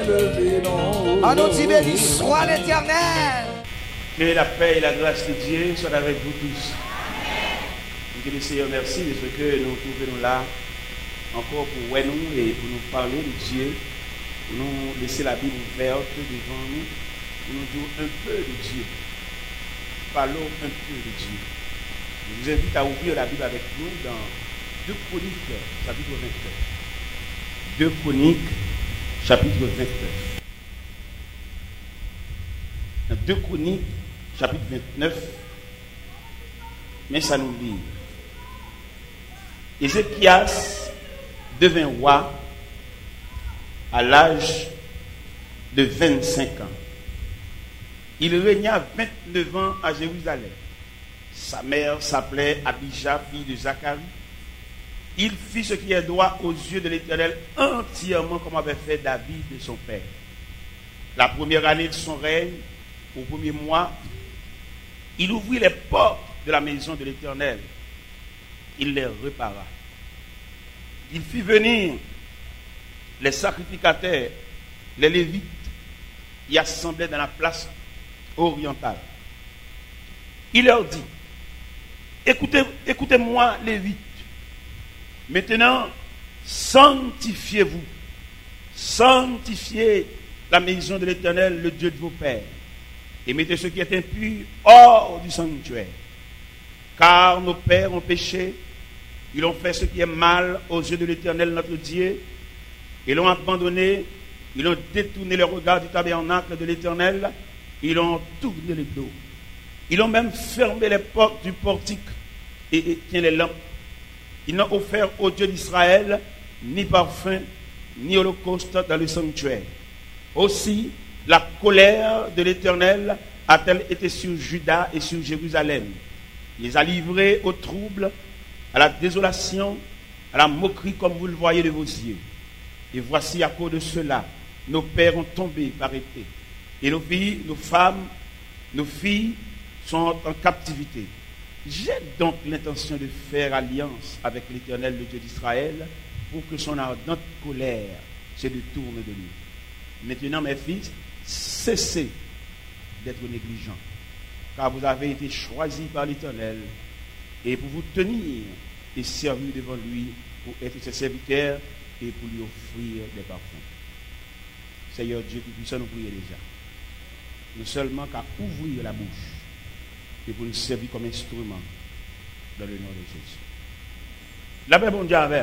élevé, non. En nous dit béni soit l'Éternel. Que la paix et la grâce de Dieu soient avec vous tous. Que le Seigneur merci de ce que nous trouvons là encore pour nous et pour nous parler de Dieu, pour nous laisser la Bible ouverte devant nous, pour nous dire un peu de Dieu. Parlons un peu de Dieu. Je vous invite à ouvrir la Bible avec nous dans 2 Chroniques, chapitre 29. 2 Chroniques, chapitre 29. Dans 2 Chroniques, chapitre 29, mais ça nous lit. Ézéchias devint roi à l'âge de 25 ans. Il régna 29 ans à Jérusalem. Sa mère s'appelait Abija, fille de Zacharie. Il fit ce qui est droit aux yeux de l'Éternel entièrement comme avait fait David de son père. La première année de son règne, au premier mois, il ouvrit les portes de la maison de l'Éternel. Il les repara. Il fit venir les sacrificateurs, les Lévites, y assemblaient dans la place orientale. Il leur dit, écoutez-moi, Lévites, maintenant, sanctifiez-vous, sanctifiez la maison de l'Éternel, le Dieu de vos pères, et mettez ce qui est impur hors du sanctuaire. Car nos pères ont péché, ils ont fait ce qui est mal aux yeux de l'Éternel notre Dieu, ils l'ont abandonné, ils ont détourné le regard du tabernacle de l'Éternel, ils ont tourné le dos. Ils ont même fermé les portes du portique et éteint les lampes. Ils n'ont offert au Dieu d'Israël ni parfum, ni holocauste dans le sanctuaire. Aussi, la colère de l'Éternel a-t-elle été sur Juda et sur Jérusalem. Il les a livrés au trouble, à la désolation, à la moquerie comme vous le voyez de vos yeux. Et voici à cause de cela, nos pères ont tombé par épée. Et nos filles, nos femmes, nos filles sont en captivité. J'ai donc l'intention de faire alliance avec l'Éternel, le Dieu d'Israël, pour que son ardente colère se détourne de nous. Maintenant, mes fils, cessez d'être négligents, car vous avez été choisis par l'Éternel, et pour vous tenir et servir devant lui, pour être ses serviteurs et pour lui offrir des parfums. Seigneur Dieu qui puisse nous prier déjà. Nous seulement qu'à ouvrir la bouche et pour nous servir comme instrument dans le nom de Jésus. La paix, bon Dieu, avec.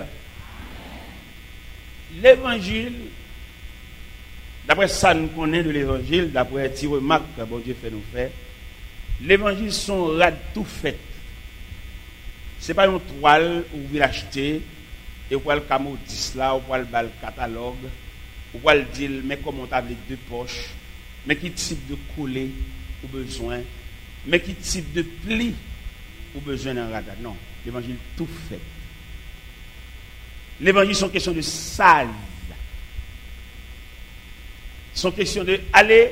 L'évangile, d'après ça nous connaît de l'évangile, d'après les petites remarques que bon Dieu fait nous faire, l'évangile sont rad tout fait. Ce n'est pas une toile où vous l'achetez et vous pouvez le camodis là, vous pouvez le catalogue, vous pouvez le dire, mais comment t'as les deux poches, mais qui type de collet ou besoin, mais qui type de pli ou besoin d'un radar. Non, l'évangile tout fait. L'évangile sont question de sale. Sont question de aller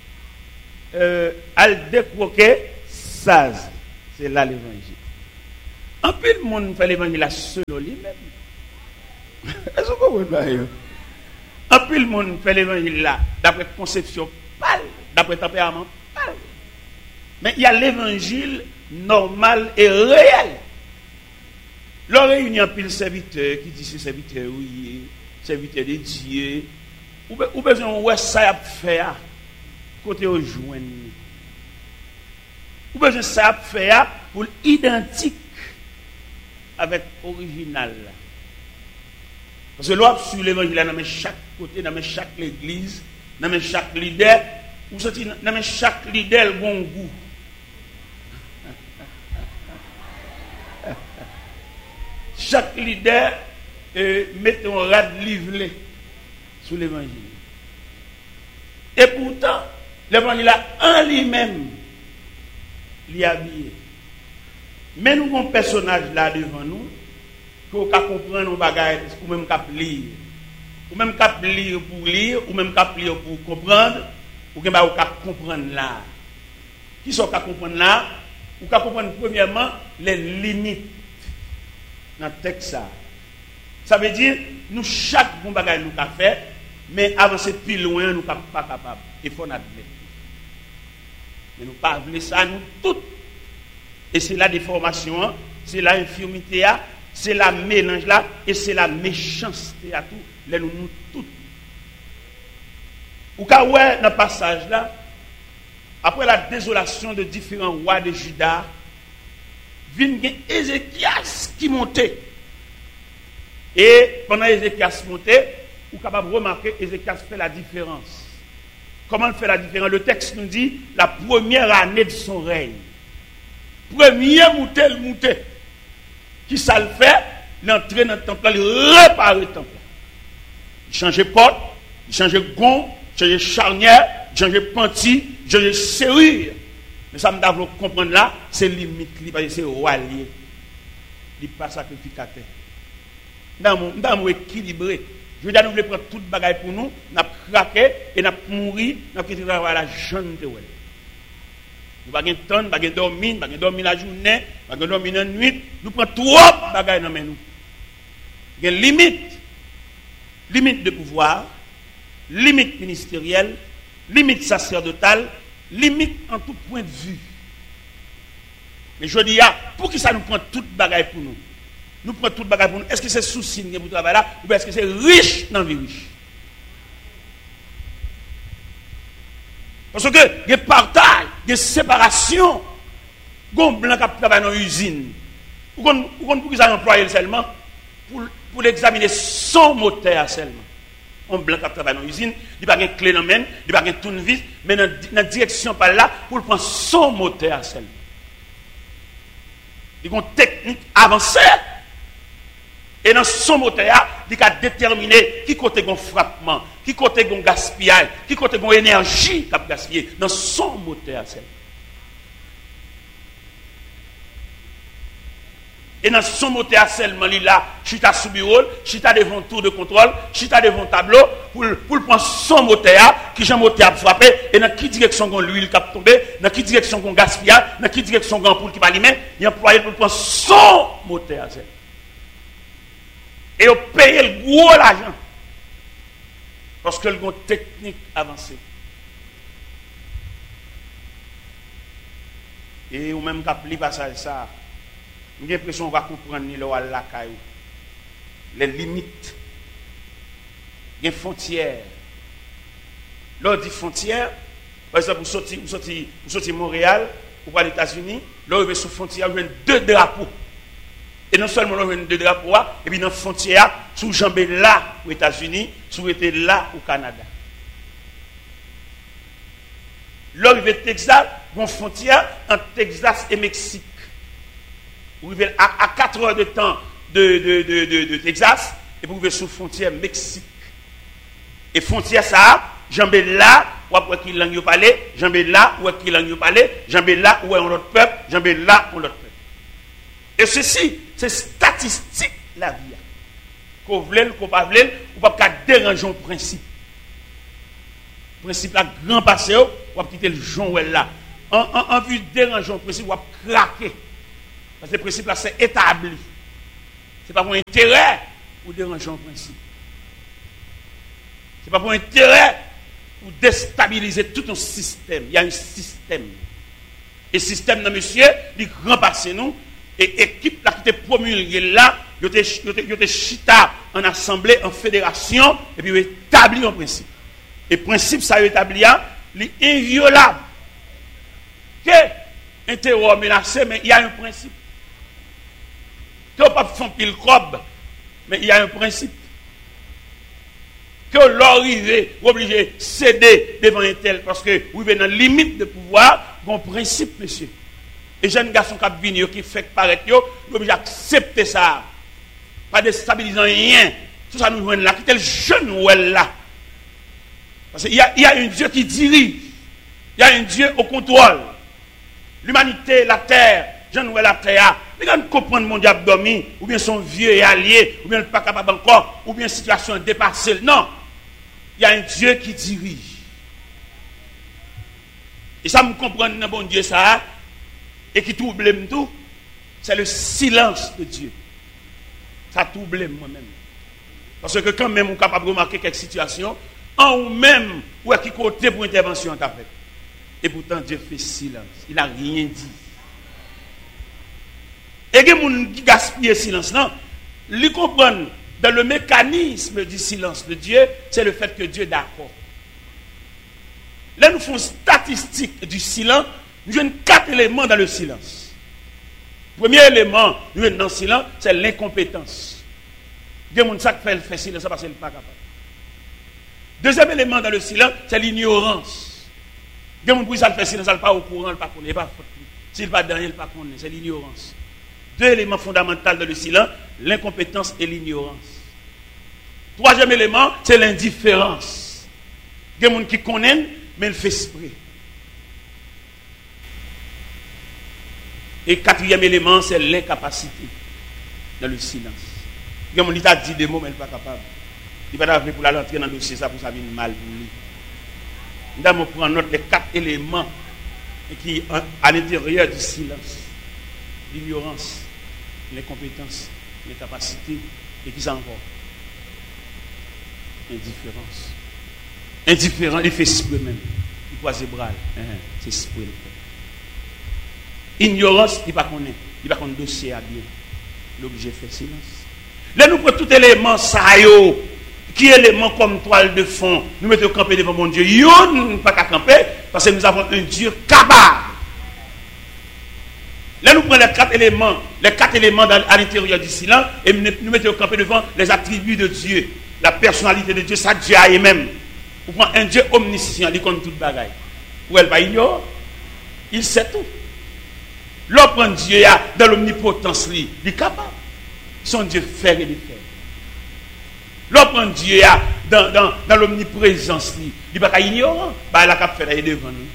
décroquer saz. C'est là l'évangile. Un peu de monde fait l'évangile à seul lui-même. Est-ce que vous comprenez? Un peu de monde fait l'évangile là, d'après conception pâle, d'après tempérament pâle. Mais il y a l'évangile normal et réel. Leur réunion pile serviteur qui dit c'est serviteur, oui, serviteur de Dieu. Ou besoin de ça à faire côté au joindre. Ou besoin de ça à faire pour identique avec original. Parce que l'autre sur l'évangile, dans chaque côté, dans chaque église, dans chaque leader, ou dans chaque leader, le bon goût. Chaque leader met un rad livré sur l'évangile. Et pourtant, l'évangile en lui-même, il est habillé. Mais nous avons un personnage là devant nous, qu'on peut comprendre nos bagages, ou même qu'on peut lire. Ou même qu'on peut lire pour lire, ou même qu'on peut lire pour comprendre, ou qu'on peut comprendre là. Qui sont qu'on comprendre là? Ou qu'on comprendre premièrement les limites dans le texte. Ça veut dire, nous, chaque bon bagage nous avons fait, Mais avancer plus loin, nous ne sommes pas capables. Il faut admettre. Mais nous ne pouvons pas ça, nous toutes. Et c'est la déformation, c'est la infirmité, c'est la mélange là, et c'est la méchanceté à tout. Là, nous toutes. Ou quand ouais, dans le passage là, après la désolation de différents rois de Juda, vient Ézéchias qui montait. Et pendant Ézéchias montait, vous êtes capable de remarquer Ézéchias fait la différence. Comment il fait la différence? Le texte nous dit la première année de son règne. Premier monté. Qui ça le fait? L'entrée dans le temple, il répare le temple. Il change porte, il change gond, il change charnière, il change panty, il change serrure. Mais ça me doit comprendre là, c'est limite, parce que c'est roi lié. Il n'est pas sacrificateur. Nous sommes équilibrés. Je veux dire, nous voulons prendre toute bagaille pour nous, nous avons craqué et nous avons mouru, nous avons quitté la jeune de Nous n'avons pas de temps, nous n'avons pas dormir, nous n'avons pas dormir la journée, nous n'avons pas dormir la nuit. Nous prenons trop de bagaille dans nous. Il y a une limite. Limite de pouvoir, limite ministérielle, limite sacerdotale, limite en tout point de vue. Mais je dis, pour qui ça nous prend toute bagaille pour nous? Nous prenons toute bagaille pour nous. Est-ce que c'est souci pour travailler là ou est-ce que c'est riche dans la vie riche? Parce que il y a partage, il y a séparation. Gon blanc qui travaille dans l'usine. Ou pour qu'ils aient employé seulement pour l'examiner son moteur seulement. Un blanc qui travaille dans l'usine, il n'y a pas de clé dans la main, il n'y a pas de tournevis, mais dans la direction par là pour prendre son moteur seulement. Il y a une technique avancée. Et dans son moteur, il a déterminé qui côté gon frappement, qui côté gon gaspillage, qui côté gon énergie qui a gaspillé dans son moteur. Et dans son moteur seulement, il a chita sous bureau, chita devant tour de contrôle, chita devant tableau, pour prendre son moteur, qui j'ai moteur a frappé, et dans quelle direction gon l'huile qui a tombé, dans quelle direction gon gaspillage, dans quelle direction gon poule qui va allumer, il a employé pour prendre son moteur. Et on paye le gros l'argent. Parce que le gros technique avancée. Et ou même quand on passage ça, j'ai l'impression qu'on va comprendre les limites, les frontières. Là, on dit frontières, par exemple, vous sortez Montréal, ou aux États-Unis, là, vous avez sur frontière, vous avez 2 drapeaux. Et non seulement nous avons 2 drapeaux, et puis dans la frontière, sous jambes là aux États-Unis, sous été là au Canada. Là, vous avez Texas, une frontière entre Texas et Mexique. Vous arrivez à 4 heures de temps de Texas, et vous arrivez sous frontière Mexique. Et frontière ça, jambes là, ou après qui langue parler, jambes là, ou qui langue parler, jambes là, où est un autre peuple, jambes là, ou l'autre peuple. Et ceci, c'est statistique la vie. Qu'on voulait, qu'on pas voulait, ou pas déranger le principe. Le principe là, grand passé, ou pas quitter le joint là. En vue de déranger le principe, ou pas craquer. Parce que le principe là, c'est établi. Ce n'est pas pour intérêt ou déranger le principe. Ce n'est pas pour intérêt ou déstabiliser tout un système. Il y a un système. Et ce système, monsieur, il grand passé nous. Et équipe là qui était promulguée là, il était chita en assemblée, en fédération, et puis il établit un principe. Et le principe, ça établit, il est inviolable. Que un terror menacé, mais il y a un principe. Que on ne peut pas faire pile cob, mais il y a un principe. Que l'arrivée, obligé de céder devant un tel, parce que vous avez dans la limite de pouvoir, il y a un principe, monsieur. Les jeunes garçons qui fait paraître, ils sont obligés d'accepter ça. Pas déstabilisant rien. Tout ça nous joue là. Qui est le jeune là? Parce qu'il y a un Dieu qui dirige. Il y a un Dieu au contrôle. L'humanité, la terre, jeune la terre. Les gens comprennent mon diable dormi, ou bien son vieux et allié, ou bien pas capable encore, ou bien situation dépassée. Non. Il y a un Dieu qui dirige. Et ça me comprend, bon Dieu, ça. Et qui trouble tout, c'est le silence de Dieu. Ça trouble moi-même. Parce que quand même on est capable de remarquer quelques situations, en ou même, ou à qui côté pour intervention t'a fait. Et pourtant, Dieu fait silence. Il n'a rien dit. Et il y a des gens qui gaspillent le silence. Non, ils comprennent dans le mécanisme du silence de Dieu, c'est le fait que Dieu est d'accord. Là, nous faisons statistique du silence. Nous avons 4 éléments dans le silence. Premier élément, nous avons dans le silence, c'est l'incompétence. Il y a des gens qui fait silence parce qu'ils ne sont pas capables. Deuxième élément dans le silence, c'est l'ignorance. Il y a des gens qui fait silence, ils ne sont pas au courant, ils ne sont pas connus, ils ne sont pas faute. S'ils ne sont pas dans, ils ne sont pas connus, c'est l'ignorance. 2 éléments fondamentaux dans le silence, l'incompétence et l'ignorance. Troisième élément, c'est l'indifférence. Il y a des gens qui connaissent, mais ils font esprit. Et 4e élément, c'est l'incapacité dans le silence. Il y a des gens qui ont dit des mots, mais ils ne sont pas capables. Il va pas pour la rentrer dans le dossier, ça pour ça vient mal pour lui. Nous allons prendre note des 4 éléments qui à l'intérieur du silence. L'ignorance, l'incompétence, l'incapacité, et qui ça encore? Indifférence. Indifférent, il fait esprit même. Il croise les bras. C'est esprit. Ignorance, il ne connaît pas. Il ne connaît pas le dossier à bien. L'objet fait silence. Là, nous prenons tout élément, ça qui est élément comme toile de fond. Nous mettons camper devant mon Dieu. Yon pas qu'à camper, parce que nous avons un Dieu capable. Là, nous prenons les 4 éléments à l'intérieur du silence, et nous mettons camper devant les attributs de Dieu, la personnalité de Dieu, ça Dieu a même. Vous prenez un Dieu omniscient, il connaît toute bagaille. Ou elle va ignorer, il sait tout. L'on prend Dieu dans l'omnipotence, il est capable. Son Dieu fait et il fait. L'on prend Dieu dans l'omniprésence, il n'est pas ignorant, il a qu'à faire devant nous.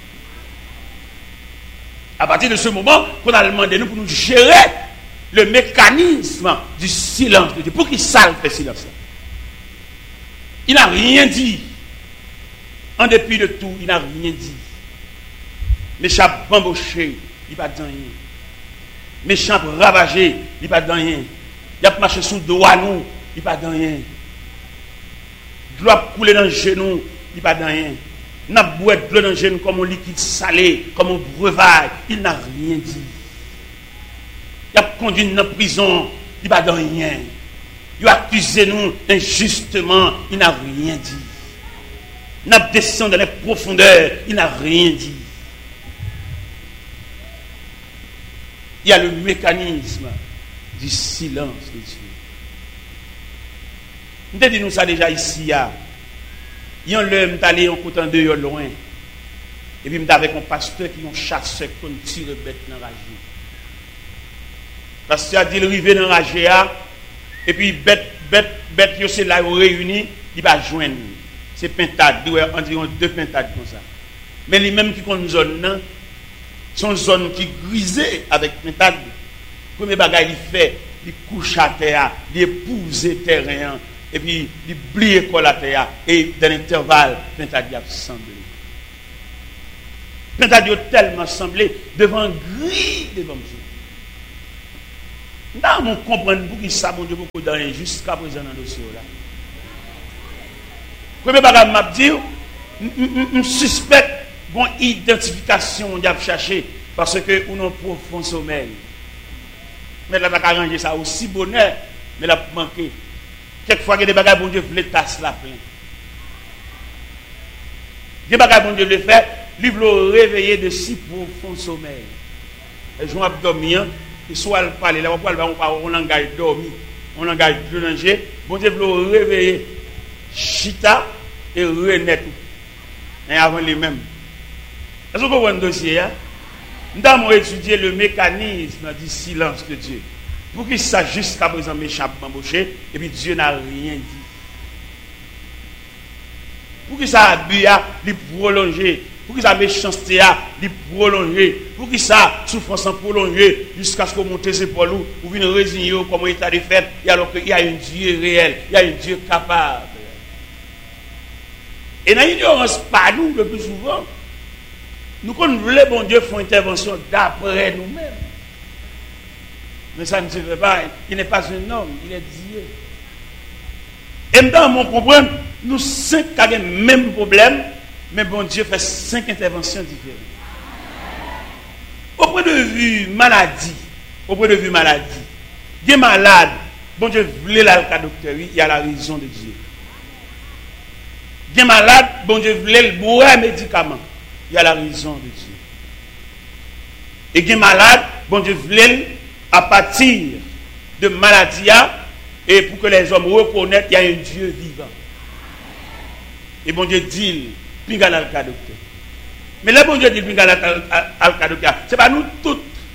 À partir de ce moment, qu'on a demandé nous pour nous gérer le mécanisme du silence de Dieu. Pour qu'il salve le silence. Il n'a rien dit. En dépit de tout, il n'a rien dit. Méchant bamboché, il n'a pas dit rien. Méchant ravagé, il n'a pas dit rien. Il a marché sous le dos à nous, il n'a pas dit rien. De l'eau a coulé dans le genou, il n'a pas dit rien. Il n'a pas boire de l'eau dans le genou comme un liquide salé, comme un breuvage, il n'a rien dit. Il a conduit dans la prison, il n'a pas dit rien. Il a accusé nous injustement, il n'a rien dit. Il a descendu dans les profondeurs, il n'a rien dit. Il y a le mécanisme du silence de Dieu. Nous avons dit nous ça déjà ici. Il y a un homme qui est allé en côté de loin. Et puis, je avec un pasteur qui est un chasseur qui tire bête dans la rage. Le pasteur a dit, il arrive dans la rage. Et puis, bête, c'est là où réunis, il va joindre. C'est pintade, environ 2 pintades comme ça. Mais les mêmes qui ont une zone, sont zone qui grisée avec pintade. Le premier bagage, il fait, il couche à terre, il épouse le terrain, et puis il blie l'école à terre, et dans l'intervalle, pintade a semblé. Pintade a tellement semblé devant gris devant Dieu. Nous comprenons pour qui ça, mon Dieu, beaucoup d'années jusqu'à présent dans le dossier là. Premier bagage m'a dit, je suspecte une identification qu'on a cherché parce que on a un profond sommeil. Mais là, on a arrangé ça aussi bonheur, mais là, manqué. Quelquefois, il y a des bagages, bon Dieu, voulait tasser la plein. Des bagages, bon Dieu, voulait faire, lui voulait réveiller de si profond sommeil. Et je vais dormir, et soit elle parle, là, on langage dormi, on langage danger, bon Dieu, voulait réveiller. Chita et René et avant les mêmes. Est-ce que vous voyez un dossier? Nous avons étudié le mécanisme du silence de Dieu. Pour qu'il sache jusqu'à présent méchant embauché, et puis Dieu n'a rien dit. Pour qu'il ça abus, il prolongé. Pour qu'il ça méchanceté, il prolongé. Pour qu'il ça souffrance prolongée jusqu'à ce qu'on monte ses épaules ou vienne résigner comme état de fait, et alors qu'il y a un Dieu réel, il y a un Dieu capable. Et dans l'ignorance, pas nous, le plus souvent, nous connaissons le bon Dieu font intervention d'après nous-mêmes. Mais ça ne se fait pas. Il n'est pas un homme, il est Dieu. Et maintenant, on comprend nous 5 avons le même problème, mais bon Dieu fait 5 interventions différentes. Au point de vue maladie, des malades, bon Dieu voulait là le cas docteur, il y a la raison de Dieu. Des malades, bon Dieu voulait le boire médicament, il y a la raison de Dieu. Et des malades, bon Dieu voulait à partir de maladie, et pour que les hommes reconnaissent qu'il y a un Dieu vivant. Et bon Dieu dit, pingal al cas docteur. Mais le bon Dieu dit, pingal al cas docteur, ce n'est pas nous tous.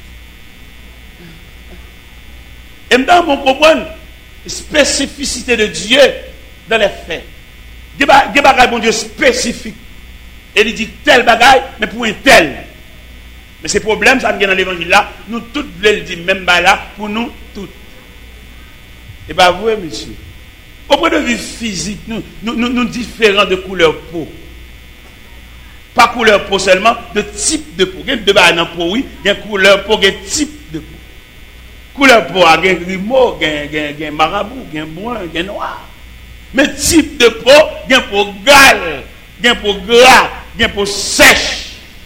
Et maintenant, on comprend la spécificité de Dieu dans les faits. Il y a des bagages, bon Dieu, spécifiques. Et il dit tel bagaille, mais pour un tel. Mais ces problèmes, ça vient dans l'évangile là, nous tous voulons dire même là, pour nous tous. Et bien, vous, monsieur, au point de vue physique, nous différents de couleur peau. Pas couleur peau seulement, de type de peau. Il y a deux bagages dans peau, oui, il y a couleur peau, il y a type de peau. Couleur peau, il y a grimaud, il y a marabout, il y a brun, il y a noir. Mais type de peau, il y a peau gale, il y a peau gras, il y a peau sèche.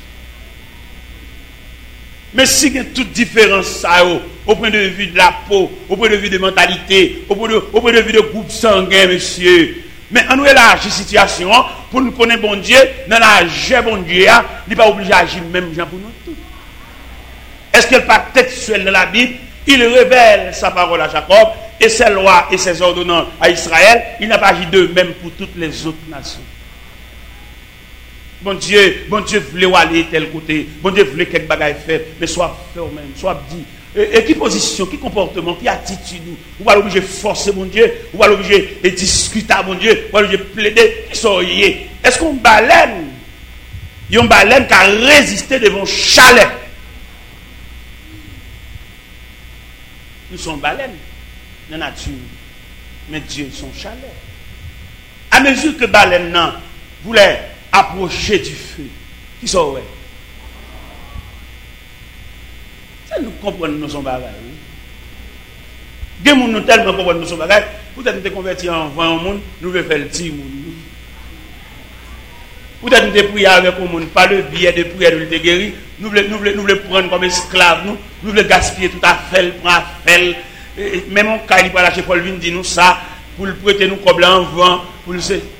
Mais si il y a toute différence au point de vue de la peau, au point de vue de mentalité, au point de vue de groupe sanguin, monsieur. Mais on élargit la situation pour nous connaître bon Dieu, dans la jeu bon Dieu, il n'est pas obligé d'agir même gens pour nous tous. Est-ce qu'il n'est pas textuel dans la Bible? Il révèle sa parole à Jacob et ses lois et ses ordonnances à Israël. Il n'a pas agi de même pour toutes les autres nations. Bon Dieu voulait aller tel côté. Bon Dieu voulait quelque bagaille faire. Mais soit fait même, soit dit. Et qui position, qui comportement, qui attitude. Ou va l'obliger forcer mon Dieu. Ou va l'obliger discuter à mon Dieu. Ou va l'obliger plaider. Qui soyez. Est-ce qu'on baleine? Il y a une baleine qui a résisté devant chalet. Nous sommes baleines dans la nature. Mais Dieu son chalet. À mesure que baleine voulait approcher du feu, qui sont ouais. Ça nous comprenons nous sommes bagages. Des gens nous tellement comprennent nous sommes bagages. Peut-être nous convertis en vent au monde, nous voulons faire le petit monde. Peut-être nous prier avec le monde, pas le billet de prière de guérir. Nous voulons prendre comme esclaves, nous voulons gaspiller tout à fait, prendre à fait. Même mon cas, il va lâcher Paul Vin, dit nous ça, pour le prêter nous comme en vent, pour le faire.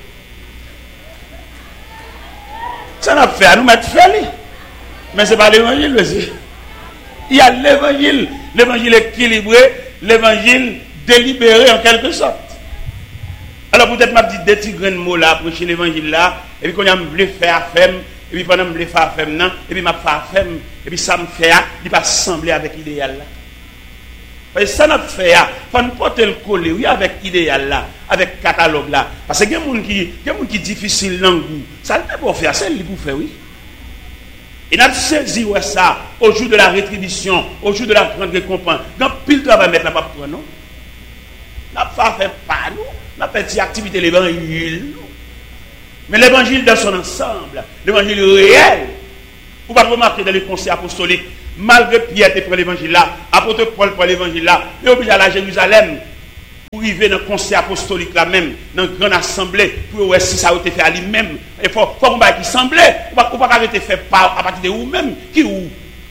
Ça n'a pas fait à nous mettre fait. Mais ce n'est pas l'évangile, monsieur. Il y a l'évangile équilibré, l'évangile délibéré en quelque sorte. Alors peut-être m'a dit des petits grains de mots là, prêcher l'évangile là, et puis quand on a voulu faire affaire, et puis pendant que je voulais faire affaire, et puis m'a fait affaire, et puis ça me fait, il pas sembler avec l'idéal là. Parce que ça n'a fait, il faut nous porter le coller, oui, avec l'idéal là, avec le catalogue là. Parce que il y a des gens qui sont difficiles dans le goût. Ça ne peut pas faire, c'est lui pour faire, oui. Et nous avons saisi ça au jour de la rétribution, au jour de la grande récompense. Dans pile travail, mettre la pas pour nous. Nous n'avons pas fait pas nous. Nous avons fait une activité l'évangile. Mais l'évangile dans son ensemble, l'évangile réel. Vous ne pouvez pas remarquer dans les conseils apostoliques, malgré Pierre qui prend l'évangile là, apôtre Paul prend l'évangile là, il est obligé à la Jérusalem pour arriver dans le conseil apostolique là même, dans une grande assemblée, pour voir si ça a été fait à lui-même. Il faut qu'on va qui semblait, ou pas arrêter fait par à partir de vous-même, qui ou.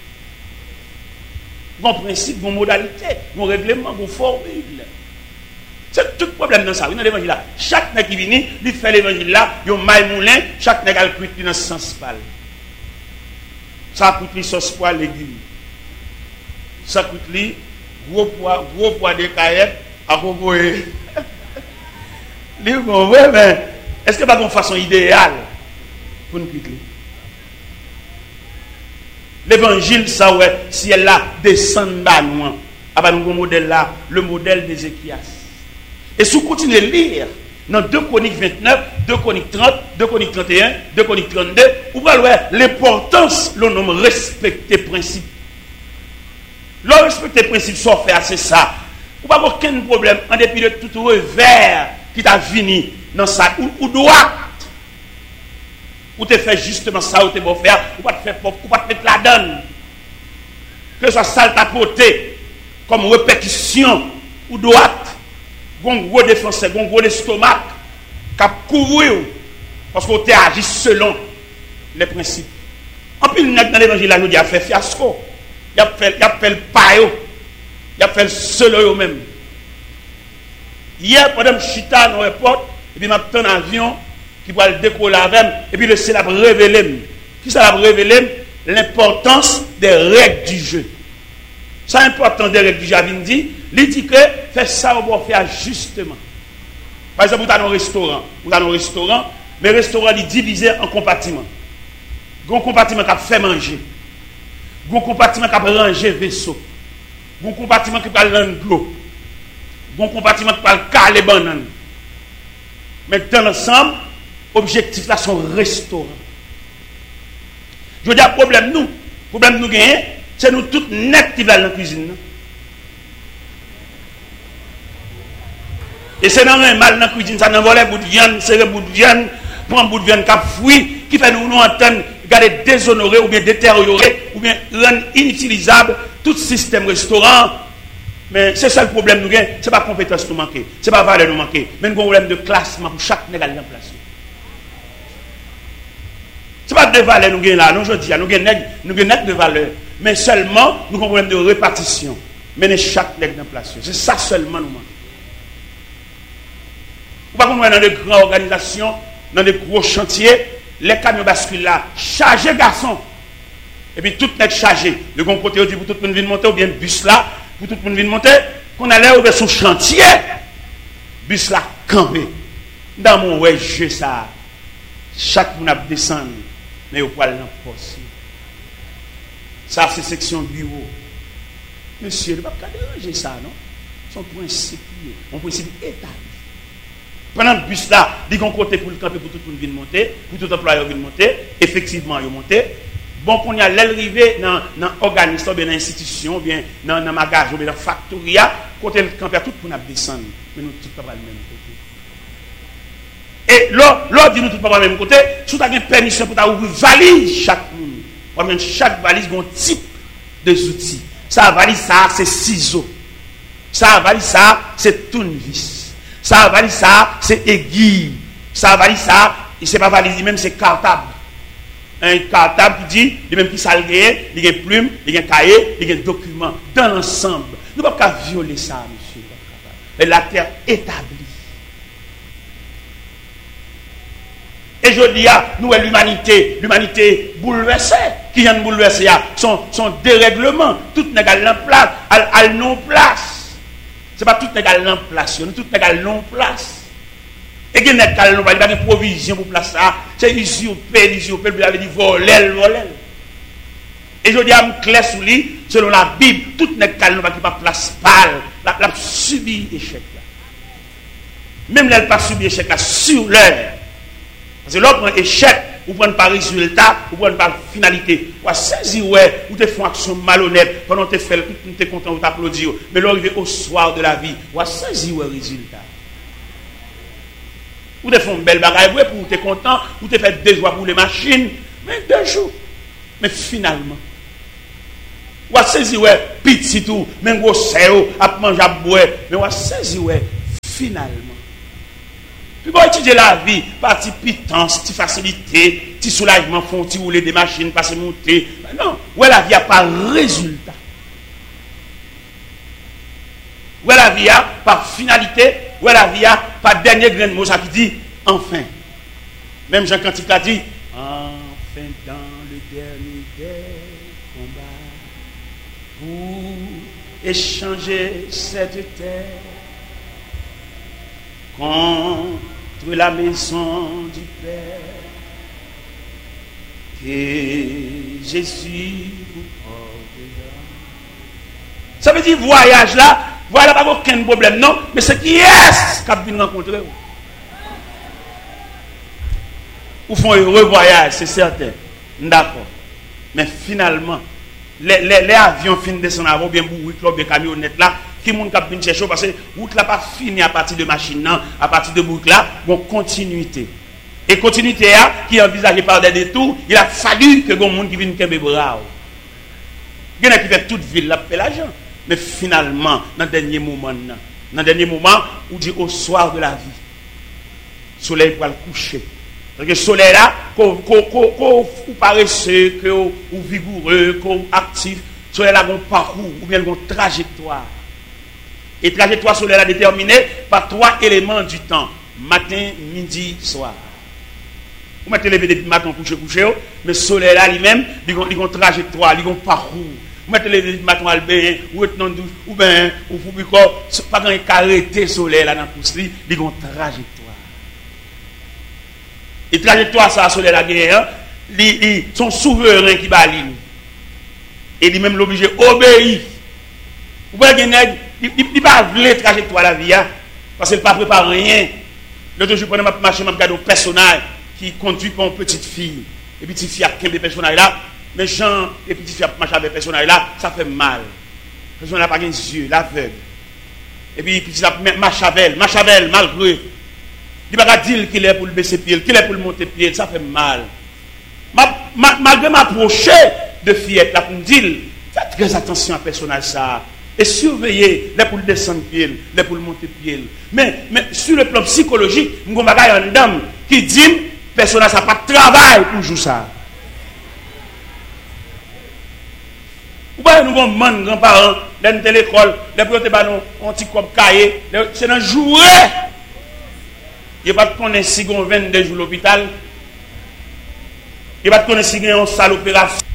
Bon principe, bon modalité, bon règlement, bon formule. C'est tout le problème dans ça. Oui, dans l'évangile là. Chaque nègre qui vient, il fait l'évangile là, il y a un maille moulin, chaque nègre a le cuit dans le sens pâle. Ça coûte les sauce pois, légumes. Ça coûte les gros poids de caillettes à proposer. Les bon, ouais, mais est-ce que pas une façon idéale pour nous quitter? L'évangile, ça ouais, si elle là descend bas nous, à nous modèle là, le modèle d'Ézéchias. Et si vous continuez à lire dans 2 Chroniques 29, 2 Chroniques 30, 2 Chroniques 31, 2 Chroniques 32, vous allez voir l'importance, le nom respecter principe. Le respecter principe, soit faire, c'est ça. Vous n'avez aucun problème, en dépit de tout revers qui t'a fini dans ça, ou droit. Ou te fait justement ça, ou te beau faire, ou pas te faire ou pas te mettre la donne. Que ce soit sale tapoté, comme répétition, ou droite. Gon gros défenseur, gon gros l'estomac, cap couvrir parce qu'on t'a agi selon les principes. En plus, dans l'évangile, il a fait fiasco. Il a fait le payo. Il a fait le seul même. Hier, pendant que je suis dans l'aéroport, et puis je m'attends un avion qui va le décoller avec, et puis le ciel a révélé. Qui ça a révélé? L'importance des règles du jeu. Ça, l'importance des règles du jeu, il dit que fait ça, on va faire justement. Par exemple, vous avez un restaurant. Mais le restaurant est divisé en compartiments. Il y a un compartiment qui a fait manger. Il y a un compartiment qui a rangé vaisseau. Il y a un compartiment qui a rangé l'eau. Il y a un compartiment qui a caler banane. Mais dans l'ensemble, l'objectif là, sont restaurants. Je veux dire, problème nous gagnons, c'est nous tous net qui valent dans la cuisine. Et c'est dans un mal dans la cuisine, ça n'en voler bout de viande, serrer bout de viande, prendre bout de viande cap fruit, qui fait nous entendre, garder déshonorer ou bien détériorer, ou bien rendre inutilisable tout système restaurant. Mais c'est ça le problème nous gagnons, ce n'est pas compétence nous manquer, ce n'est pas valeur nous manquer, mais nous avons un problème de classement pour chaque négal en place. Ce n'est pas de valeur nous gagnons là, non, je dis, nous gagnons de valeur, mais seulement nous avons un problème de répartition. Mais chaque nègre en place. C'est ça seulement nous manquons. Vous ne pouvez pas dans de grandes organisations, dans de gros chantiers, les camions basculent là, chargés garçons. Et puis tout est chargé. De bon côté, on dit pour tout le monde venir monter, ou bien bus là, pour tout le monde venir monter, qu'on allait ouvrir son chantier, bus là, campé. Dans mon jeu ça, chaque monde a descendu, mais au poil dans poste. Ça, c'est section bureau. Monsieur, il ne va pas déranger ça, non? Son principe, mon principe établi. Pendant le bus là, il y a un côté pour le camper pour tout le monde venir monter, pour tout employé venir monter, effectivement, il monter. Bon, qu'on y a l'arrivée dans l'organisme, dans l'institution, bien dans le magasin, dans la factoria, côté le camper, tout le monde descendre. Mais nous, tout pas le même côté. Et l'ordre dit nous tout pas le même côté, si tu as une permission pour ouvrir valise chaque monde. Chaque valise a un type de outils. Ça valise ça, c'est ciseaux. Ça valise ça, c'est tournevis. Ça valise ça, c'est aiguille. Ça valise ça, c'est pas valise même, c'est cartable. Un cartable qui dit, il même qui salgué, il y a une plume, il y a un cahier, il y a un document. Dans l'ensemble, nous ne pouvons pas violer ça, monsieur. Et la terre établie. Et je dis à nous, l'humanité bouleversée, qui vient de bouleverser, son dérèglement, tout n'est pas en place, à non place. Ce n'est pas tout n'est pas en place, tout n'est pas en place. Et qu'il n'est pas en place, il n'y a pas de provision pour place ça. C'est usurpé, il avait dit voler. Et je dis à mon clair sous lui, selon la Bible, tout n'est pas en place, qui pas place pâle, la subi échec. Même là, elle pas subi échec sur l'heure. Parce que l'autre prend échec, ou prend pas résultat, ou prend pas finalité. Ou saisir, ou te font action malhonnête, pendant que tu fais, tu es content, ou t'applaudir. Mais l'arrivée au soir de la vie, ou saisir le résultat. Ou te font une belle bagaille, pour tu es content, ou te fait des joies pour les machines, mais 2 jours. Mais finalement, ou saisir, petit tout, même gros séo, à manger, à boire, mais ou saisir, finalement. Puis bon, étudier la vie, partie pitance, petite facilité, petit soulagement, font petit rouler des machines, passer monter. Non, ouais, la vie a pas résultat. Ouais, la vie a par finalité, ouais, la vie a par dernier grain de mot, ça qui dit enfin. Même Jean Cantique a dit enfin dans le dernier des combats pour échanger cette terre. Contre la maison du Père, que Jésus vous portera. Ça veut dire voyage là, voilà pas aucun problème, non, mais c'est qui est-ce qui a bien rencontré. Ou font un heureux voyage, c'est certain. D'accord. Mais finalement, les avions finissent de descendre avant, bien beaucoup, bien camionnettes là. Qui monde qui vient chercher parce que route là pas fini à partir de machine non, à partir de boucle là, bon continuité. Et continuité là qui est envisagée par des détours, il a fallu que gon monde qui vienne kembe bras. Il y en a qui fait toute ville là fait l'argent, mais finalement dans dernier moment où dit au soir de la vie. soleil pour le coucher. Parce que le soleil là, qu'on paresseux, qu'on vigoureux, qu'on actif, le soleil là, qu'on parcours, ou bien qu'on trajectoire. Et trajectoire soleil là déterminée par 3 éléments du temps. Matin, midi, soir. Vous mettez lever depuis matin, coucher, mais le soleil là lui-même, il a une trajectoire, il a un parcours. Vous mettez lever depuis matin, ou bien, ou pas quand il arrêté le soleil là dans la pousse, il a une trajectoire. Et trajectoire, ça, le soleil là, ils sont souverains qui balent. Et lui-même l'obligé obéir. Vous voyez, il ne pas la trajectoire la vie, parce qu'il ne prépare pas rien. L'autre jour, je marche, je regarde un personnage qui conduit pour une petite fille. Et puis, petite fille a 15 personnages là. Mais Jean et petite fille marche avec personnage là, ça fait mal. Le personnage n'a pas les yeux, l'aveugle. Et puis, petite marche avec elle, malgré. Il ne va pas dire qu'il est pour le baisser pied, qu'il est pour le monter pied, ça fait mal. Malgré m'approcher de fillette là pour me dire, faites très attention à personnage ça. Et surveiller les pour le descendre pied, les pour le monter pied. Mais sur le plan psychologique, nous avons une dame qui dit, personnage n'a pas de travail pour jouer ça. Vous voyez, nous avons des grands-parents, dans l'école, les protés, on petit comme cahier, c'est un jouet. Il n'y a pas de connaître si on 22 jours à l'hôpital. Il n'y a pas de connaître si on salle opération.